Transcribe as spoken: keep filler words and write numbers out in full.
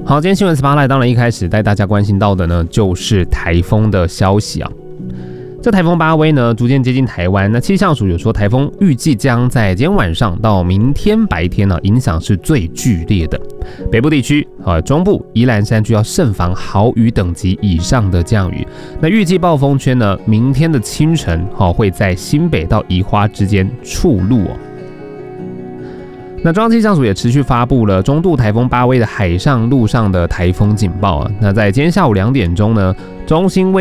好，今天新闻 Spotlight 当然一开始带大家关心到的呢，就是台风的消息啊。这台风巴威呢，逐渐接近台湾。那气象署有说，台风预计将在今天晚上到明天白天呢，影响是最剧烈的。北部地区啊，中部、宜兰山区要慎防豪雨等级以上的降雨。那预计暴风圈呢，明天的清晨哈、啊、会在新北到宜花之间触陆哦。那中央气象署也持续发布了中度台风巴威的海上、陆上的台风警报啊。那在今天下午两点钟呢，中心位